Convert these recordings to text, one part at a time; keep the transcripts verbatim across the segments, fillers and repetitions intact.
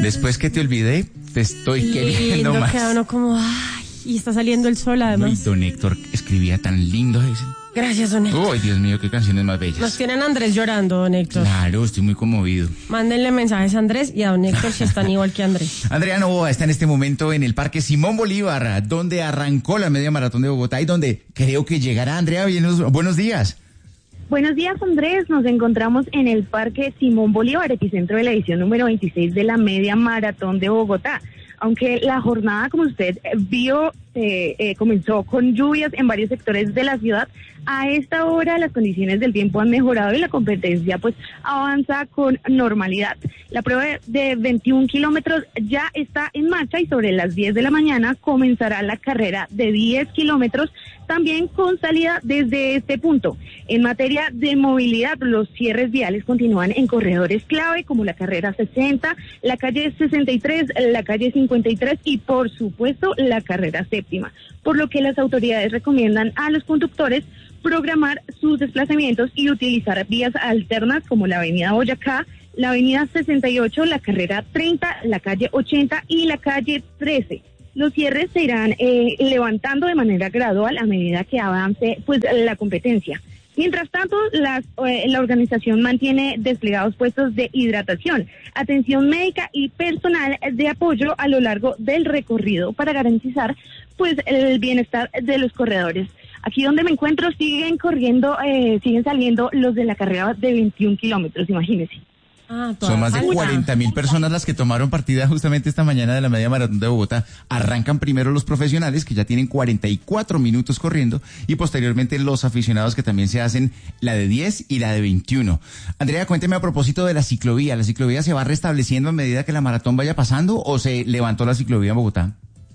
después que te olvidé, te estoy Lindo, queriendo más. queda uno como, ay, y está saliendo el sol además. Uy, don Héctor escribía tan lindo. Gracias, don Héctor. Uy, Dios mío, qué canciones más bellas. Nos tienen a Andrés llorando, don Héctor. Claro, estoy muy conmovido. Mándenle mensajes a Andrés y a don Héctor si están igual que Andrés. Andrea Novoa está en este momento en el Parque Simón Bolívar, donde arrancó la media maratón de Bogotá y donde creo que llegará. Andrea, buenos, buenos días. Buenos días, Andrés. Nos encontramos en el Parque Simón Bolívar, epicentro de la edición número veintiséis de la media maratón de Bogotá. Aunque la jornada, como usted vio, eh, eh, comenzó con lluvias en varios sectores de la ciudad, a esta hora las condiciones del tiempo han mejorado y la competencia pues avanza con normalidad. La prueba de veintiún kilómetros ya está en marcha y sobre las diez de la mañana comenzará la carrera de diez kilómetros, también con salida desde este punto. En materia de movilidad, los cierres viales continúan en corredores clave como la carrera sesenta, la calle sesenta y tres, la calle cincuenta y tres y por supuesto la carrera séptima, por lo que las autoridades recomiendan a los conductores programar sus desplazamientos y utilizar vías alternas como la avenida Boyacá, la avenida sesenta y ocho, la carrera treinta, la calle ochenta y la calle trece. Los cierres se irán eh, levantando de manera gradual a medida que avance pues la competencia. Mientras tanto, las, eh, la organización mantiene desplegados puestos de hidratación, atención médica y personal de apoyo a lo largo del recorrido para garantizar pues el bienestar de los corredores. Aquí donde me encuentro siguen corriendo, eh, siguen saliendo los de la carrera de veintiún kilómetros, imagínense. Ah, Son más de cuarenta mil personas las que tomaron partida justamente esta mañana de la media maratón de Bogotá. Arrancan primero los profesionales, que ya tienen cuarenta y cuatro minutos corriendo, y posteriormente los aficionados, que también se hacen la de diez y la de veintiuno. Andrea, cuénteme a propósito de la ciclovía. ¿La ciclovía se va restableciendo a medida que la maratón vaya pasando o se levantó la ciclovía en Bogotá?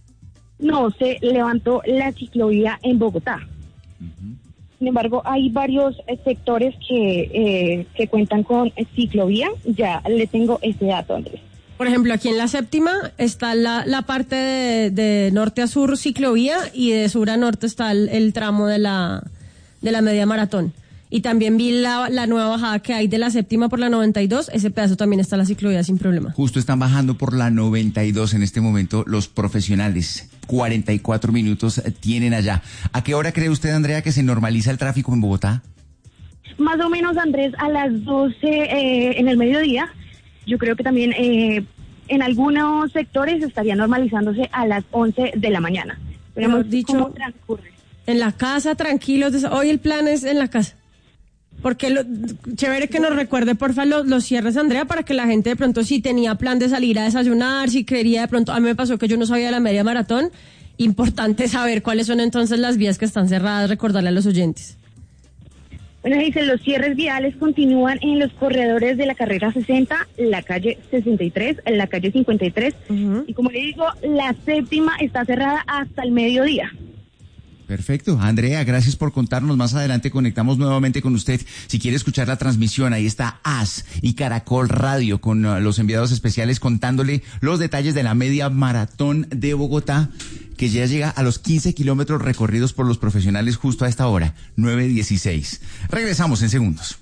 No, se levantó la ciclovía en Bogotá. Uh-huh. Sin embargo, hay varios eh, sectores que eh, que cuentan con eh, ciclovía. Ya le tengo ese dato, Andrés. Por ejemplo, aquí en la séptima está la, la parte de, de norte a sur ciclovía y de sur a norte está el, el tramo de la de la media maratón. Y también vi la, la nueva bajada que hay de la séptima por la noventa y dos, ese pedazo también está la ciclovía sin problema. Justo están bajando por la noventa y dos en este momento los profesionales. cuarenta y cuatro minutos tienen allá. ¿A qué hora cree usted, Andrea, que se normaliza el tráfico en Bogotá? Más o menos, Andrés, a las doce eh, en el mediodía. Yo creo que también eh, en algunos sectores estaría normalizándose a las once de la mañana. Veremos dicho, cómo transcurre. En la casa, tranquilos. Hoy el plan es en la casa. Porque lo, chévere que nos recuerde, porfa, los, los cierres, Andrea, para que la gente de pronto, si tenía plan de salir a desayunar, si quería de pronto, a mí me pasó que yo no sabía de la media maratón, importante saber cuáles son entonces las vías que están cerradas, recordarle a los oyentes. Bueno, dicen, los cierres viales continúan en los corredores de la carrera sesenta, la calle sesenta y tres, la calle cincuenta y tres, uh-huh. Y como le digo, la séptima está cerrada hasta el mediodía. Perfecto. Andrea, gracias por contarnos. Más adelante conectamos nuevamente con usted. Si quiere escuchar la transmisión, ahí está A S y Caracol Radio con uh, los enviados especiales contándole los detalles de la media maratón de Bogotá, que ya llega a los quince kilómetros recorridos por los profesionales justo a esta hora, nueve dieciséis. Regresamos en segundos.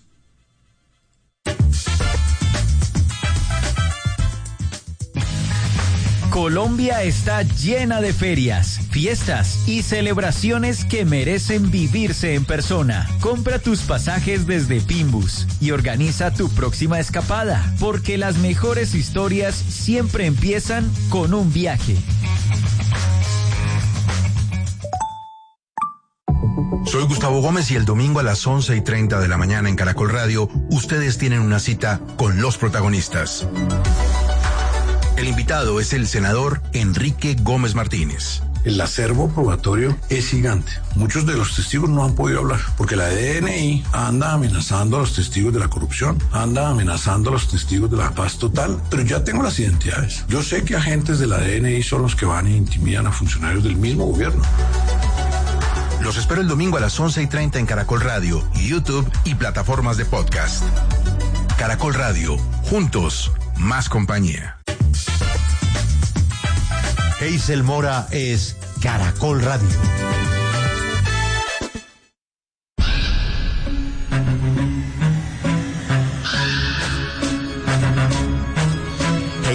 Colombia está llena de ferias, fiestas y celebraciones que merecen vivirse en persona. Compra tus pasajes desde Pimbus y organiza tu próxima escapada, porque las mejores historias siempre empiezan con un viaje. Soy Gustavo Gómez y el domingo a las once y treinta de la mañana en Caracol Radio, ustedes tienen una cita con los protagonistas. El invitado es el senador Enrique Gómez Martínez. El acervo probatorio es gigante. Muchos de los testigos no han podido hablar porque la D N I anda amenazando a los testigos de la corrupción, anda amenazando a los testigos de la paz total, pero ya tengo las identidades. Yo sé que agentes de la D N I son los que van e intimidan a funcionarios del mismo gobierno. Los espero el domingo a las once y treinta en Caracol Radio, YouTube y plataformas de podcast. Caracol Radio, juntos, más compañía. Hazel Mora es Caracol Radio.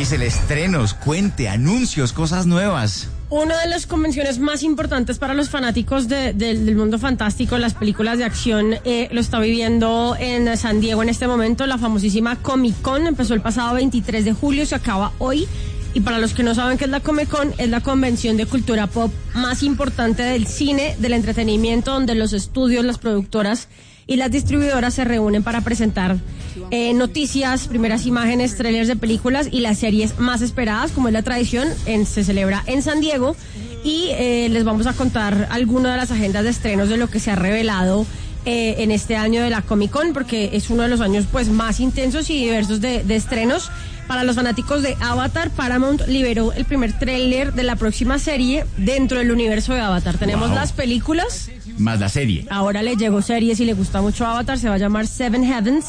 Maisel, estrenos, cuente, anuncios, cosas nuevas. Una de las convenciones más importantes para los fanáticos de, de, del mundo fantástico, las películas de acción, eh, lo está viviendo en San Diego en este momento. La famosísima Comic Con empezó el pasado veintitrés de julio, se acaba hoy. Y para los que no saben qué es la Comic Con, es la convención de cultura pop más importante del cine, del entretenimiento, donde los estudios, las productoras y las distribuidoras se reúnen para presentar eh, noticias, primeras imágenes, trailers de películas y las series más esperadas, como es la tradición. En, se celebra en San Diego y eh, les vamos a contar algunas de las agendas de estrenos de lo que se ha revelado eh, en este año de la Comic Con, porque es uno de los años pues más intensos y diversos de, de estrenos. Para los fanáticos de Avatar, Paramount liberó el primer tráiler de la próxima serie dentro del universo de Avatar. Tenemos Wow. las películas, Más la serie. ahora le llegó serie, si le gusta mucho Avatar, se va a llamar Seven Heavens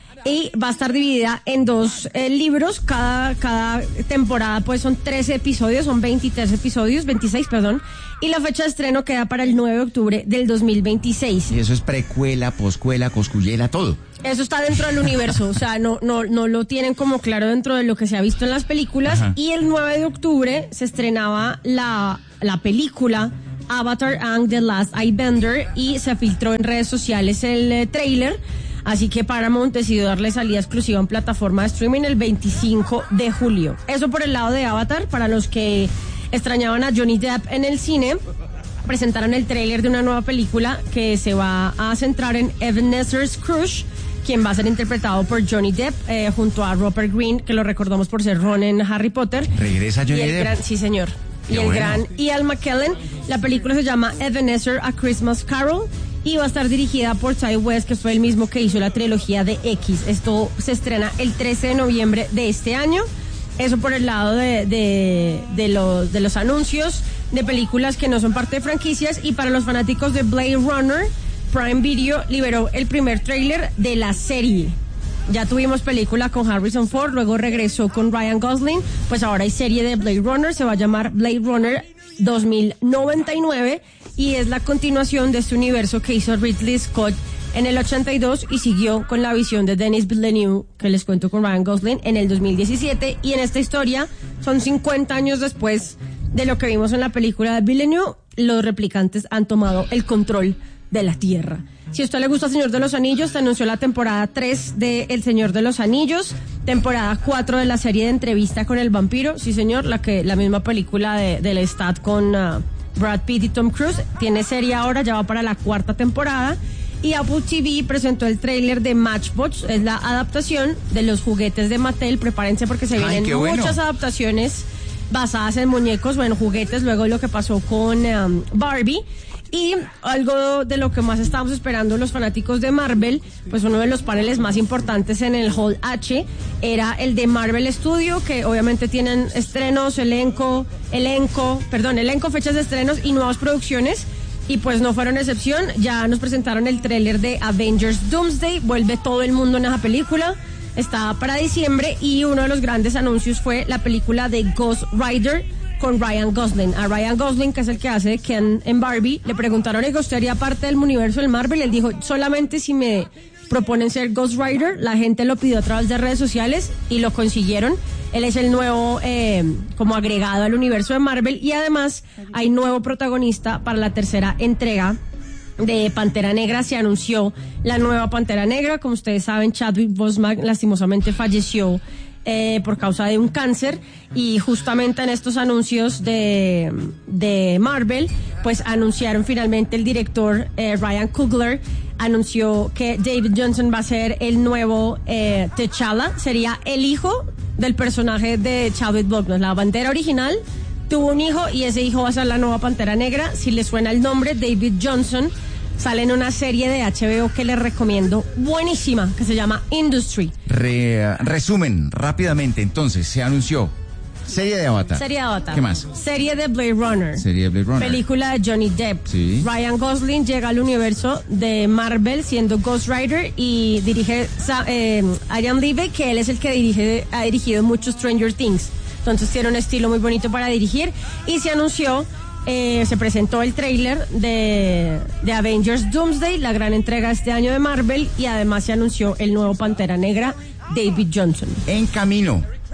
y va a estar dividida en dos eh, libros. Cada, cada temporada pues son trece episodios, son veintitrés episodios, veintiséis, perdón, y la fecha de estreno queda para el nueve de octubre del dos mil veintiséis. Y eso es precuela, poscuela, coscuyela, todo. Eso está dentro del universo, o sea, no, no, no lo tienen como claro dentro de lo que se ha visto en las películas. Ajá. Y el nueve de octubre se estrenaba la, la película Avatar Aang The Last Airbender y se filtró en redes sociales el eh, tráiler. Así que Paramount decidió darle salida exclusiva en plataforma de streaming el veinticinco de julio. Eso por el lado de Avatar. Para los que extrañaban a Johnny Depp en el cine, presentaron el tráiler de una nueva película que se va a centrar en Ebenezer Scrooge, quien va a ser interpretado por Johnny Depp, eh, junto a Rupert Grint, que lo recordamos por ser Ron en Harry Potter. ¿Regresa Johnny y el Depp? Gran, sí, señor. Qué y el bueno. gran Ian McKellen. La película se llama Ebenezer A Christmas Carol y va a estar dirigida por Ty West, que fue el mismo que hizo la trilogía de X. Esto se estrena el trece de noviembre de este año. Eso por el lado de, de, de, los, de los anuncios de películas que no son parte de franquicias. Y para los fanáticos de Blade Runner, Prime Video liberó el primer tráiler de la serie. Ya tuvimos película con Harrison Ford, luego regresó con Ryan Gosling, pues ahora hay serie de Blade Runner, se va a llamar Blade Runner dos mil noventa y nueve y es la continuación de este universo que hizo Ridley Scott en el ochenta y dos y siguió con la visión de Denis Villeneuve, que les cuento, con Ryan Gosling en el dos mil diecisiete. Y en esta historia son cincuenta años después de lo que vimos en la película de Villeneuve, los replicantes han tomado el control de la Tierra. Si a usted le gusta Señor de los Anillos, se anunció la temporada tres de El Señor de los Anillos, temporada cuatro de la serie de Entrevista con el Vampiro, sí señor, la que la misma película de, de Lestat con uh, Brad Pitt y Tom Cruise, tiene serie ahora, ya va para la cuarta temporada. Y Apple T V presentó el tráiler de Matchbox, es la adaptación de los juguetes de Mattel. Prepárense porque se Ay, vienen qué bueno. muchas adaptaciones basadas en muñecos o en juguetes, luego de lo que pasó con um, Barbie. Y algo de lo que más estábamos esperando los fanáticos de Marvel, pues uno de los paneles más importantes en el Hall H era el de Marvel Studio, que obviamente tienen estrenos, elenco, elenco, perdón, elenco, fechas de estrenos y nuevas producciones. Y pues no fueron excepción, ya nos presentaron el tráiler de Avengers Doomsday, vuelve todo el mundo en esa película, está para diciembre, y uno de los grandes anuncios fue la película de Ghost Rider con Ryan Gosling. A Ryan Gosling, que es el que hace de Ken en Barbie, le preguntaron, ¿le gustaría parte del universo del Marvel? Y él dijo, solamente si me proponen ser Ghost Rider. La gente lo pidió a través de redes sociales y lo consiguieron. Él es el nuevo eh, como agregado al universo de Marvel, y además hay nuevo protagonista para la tercera entrega de Pantera Negra. Se anunció la nueva Pantera Negra. Como ustedes saben, Chadwick Boseman lastimosamente falleció eh, por causa de un cáncer, y justamente en estos anuncios de, de Marvel, pues anunciaron finalmente el director eh, Ryan Coogler anunció que David Johnson va a ser el nuevo eh, T'Challa, sería el hijo del personaje de Chadwick Boseman. La Pantera original tuvo un hijo y ese hijo va a ser la nueva Pantera Negra. Si le suena el nombre, David Johnson sale en una serie de H B O que les recomiendo, buenísima, que se llama Industry. Re, resumen rápidamente, entonces, se anunció serie de Avatar. Serie de Avatar. ¿Qué más? Serie de Blade Runner. Serie de Blade Runner. Película de Johnny Depp. Sí. Ryan Gosling llega al universo de Marvel siendo Ghost Rider y dirige eh, Ian Levy, que él es el que dirige, ha dirigido mucho Stranger Things. Entonces tiene un estilo muy bonito para dirigir. Y se anunció, eh, se presentó el tráiler de, de Avengers Doomsday, la gran entrega este año de Marvel, y además se anunció el nuevo Pantera Negra, David Johnson. En camino,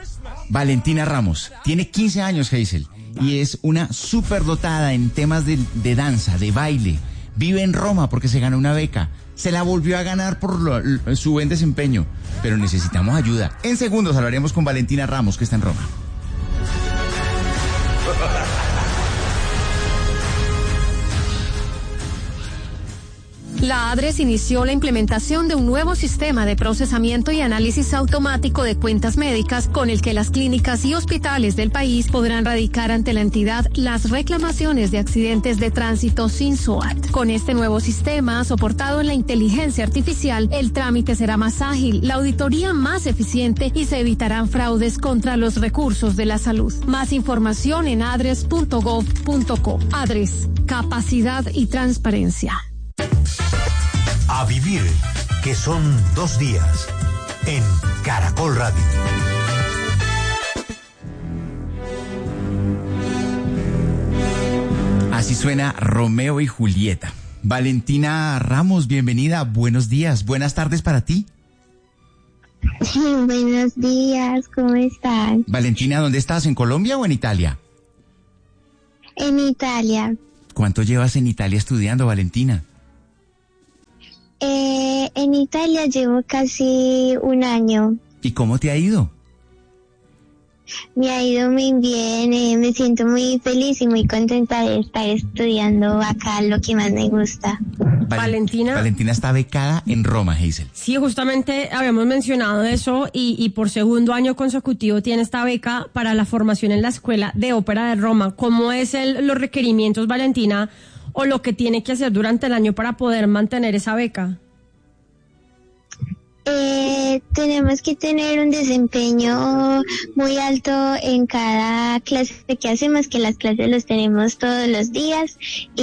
Valentina Ramos. Tiene quince años, Hazel, y es una superdotada en temas de, de danza, de baile. Vive en Roma porque se ganó una beca. Se la volvió a ganar por lo, lo, su buen desempeño. Pero necesitamos ayuda. En segundos hablaremos con Valentina Ramos, que está en Roma. La ADRES inició la implementación de un nuevo sistema de procesamiento y análisis automático de cuentas médicas con el que las clínicas y hospitales del país podrán radicar ante la entidad las reclamaciones de accidentes de tránsito sin S O A T. Con este nuevo sistema, soportado en la inteligencia artificial, el trámite será más ágil, la auditoría más eficiente y se evitarán fraudes contra los recursos de la salud. Más información en adres punto gov punto co. ADRES, capacidad y transparencia. A vivir, que son dos días, en Caracol Radio. Así suena Romeo y Julieta. Valentina Ramos, bienvenida, buenos días, buenas tardes para ti. Buenos días, ¿cómo están? Valentina, ¿dónde estás? ¿En Colombia o en Italia? En Italia. ¿Cuánto llevas en Italia estudiando, Valentina? Eh, en Italia llevo casi un año. ¿Y cómo te ha ido? Me ha ido muy bien, eh, me siento muy feliz y muy contenta de estar estudiando acá lo que más me gusta. Val- Valentina. Valentina está becada en Roma, Hazel. Sí, justamente habíamos mencionado eso y, y por segundo año consecutivo tiene esta beca para la formación en la Escuela de Ópera de Roma. ¿Cómo es el, los requerimientos, Valentina, o lo que tiene que hacer durante el año para poder mantener esa beca? Eh, tenemos que tener un desempeño muy alto en cada clase que hacemos, que las clases los tenemos todos los días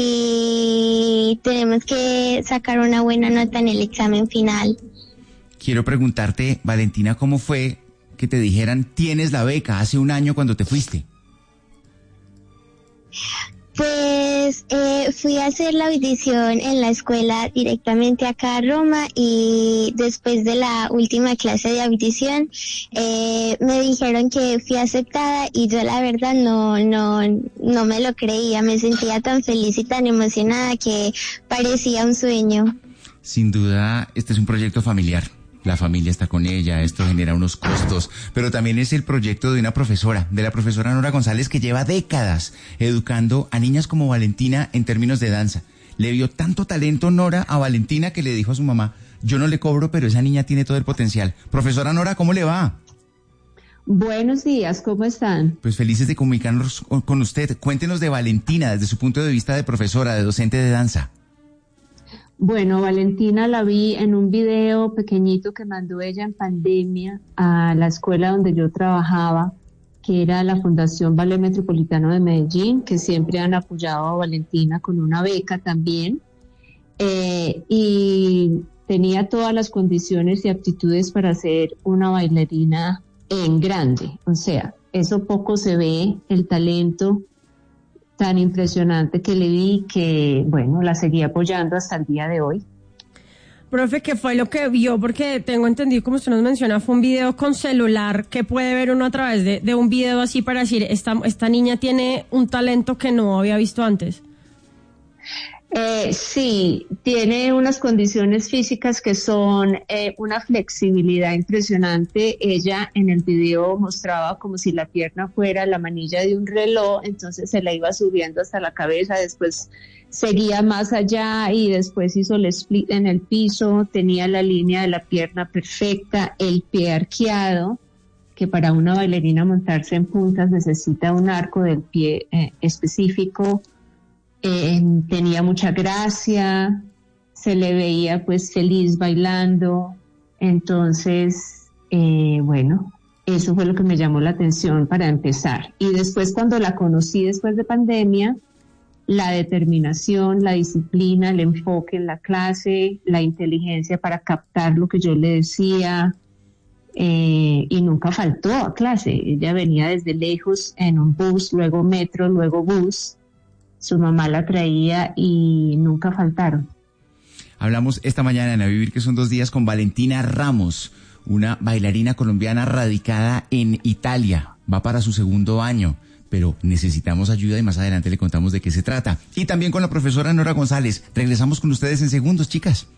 y tenemos que sacar una buena nota en el examen final. Quiero preguntarte, Valentina, ¿cómo fue que te dijeran tienes la beca hace un año cuando te fuiste? Pues eh, fui a hacer la audición en la escuela directamente acá a Roma y después de la última clase de audición eh, me dijeron que fui aceptada y yo la verdad no no no me lo creía, me sentía tan feliz y tan emocionada que parecía un sueño. Sin duda, este es un proyecto familiar. La familia está con ella, esto genera unos costos, pero también es el proyecto de una profesora, de la profesora Nora González, que lleva décadas educando a niñas como Valentina en términos de danza. Le vio tanto talento Nora a Valentina que le dijo a su mamá, yo no le cobro, pero esa niña tiene todo el potencial. Profesora Nora, ¿cómo le va? Buenos días, ¿cómo están? Pues felices de comunicarnos con usted. Cuéntenos de Valentina desde su punto de vista de profesora, de docente de danza. Bueno, Valentina la vi en un video pequeñito que mandó ella en pandemia a la escuela donde yo trabajaba, que era la Fundación Ballet Metropolitano de Medellín, que siempre han apoyado a Valentina con una beca también. Eh, y tenía todas las condiciones y aptitudes para ser una bailarina en grande. O sea, eso poco se ve, el talento tan impresionante que le vi, que bueno, la seguí apoyando hasta el día de hoy. Profe, ¿qué fue lo que vio? Porque tengo entendido, como usted nos menciona, fue un video con celular que puede ver uno a través de, de un video así para decir, esta, esta niña tiene un talento que no había visto antes. Eh, sí, tiene unas condiciones físicas que son eh, una flexibilidad impresionante. Ella en el video mostraba como si la pierna fuera la manilla de un reloj, entonces se la iba subiendo hasta la cabeza, después seguía más allá y después hizo el split en el piso, tenía la línea de la pierna perfecta, el pie arqueado, que para una bailarina montarse en puntas necesita un arco del pie eh, específico. Eh, tenía mucha gracia, se le veía pues feliz bailando, entonces eh, bueno, eso fue lo que me llamó la atención para empezar. Y después, cuando la conocí después de pandemia, la determinación, la disciplina, el enfoque en la clase, la inteligencia para captar lo que yo le decía, eh, y nunca faltó a clase. Ella venía desde lejos en un bus, luego metro, luego bus. Su mamá la traía y nunca faltaron. Hablamos esta mañana en A Vivir, que son dos días, con Valentina Ramos, una bailarina colombiana radicada en Italia. va para su segundo año, pero necesitamos ayuda y más adelante le contamos de qué se trata. Y también con la profesora Nora González. Regresamos con ustedes en segundos, chicas.